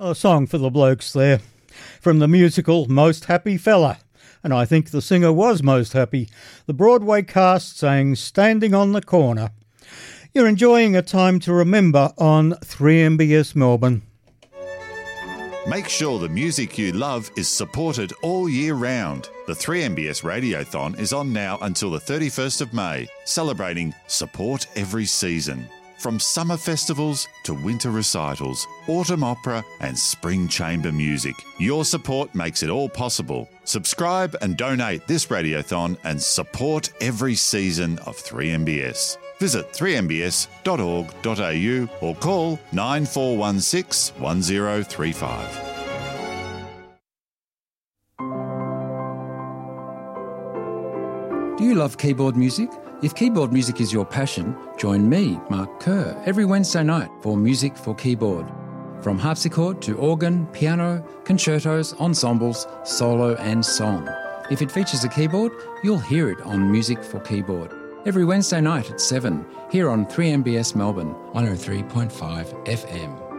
A song for the blokes there. From the musical Most Happy Fella. And I think the singer was most happy. The Broadway cast sang Standing on the Corner. You're enjoying a time to remember on 3MBS Melbourne. Make sure the music you love is supported all year round. The 3MBS Radiothon is on now until the 31st of May, celebrating Support Every Season. From summer festivals to winter recitals, autumn opera and spring chamber music, your support makes it all possible. Subscribe and donate this radiothon and support every season of 3MBS. Visit 3mbs.org.au or call 9416 1035. Do you love keyboard music? If keyboard music is your passion, join me, Mark Kerr, every Wednesday night for Music for Keyboard. From harpsichord to organ, piano, concertos, ensembles, solo and song. If it features a keyboard, you'll hear it on Music for Keyboard. Every Wednesday night at 7, here on 3MBS Melbourne, 103.5 FM.